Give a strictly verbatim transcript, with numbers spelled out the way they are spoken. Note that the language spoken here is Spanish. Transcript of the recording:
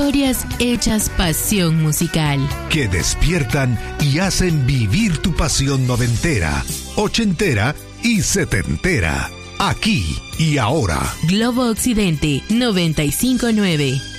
Historias hechas pasión musical. Que despiertan y hacen vivir tu pasión noventera, ochentera y setentera. Aquí y ahora. Globo Occidente noventa y cinco punto nueve.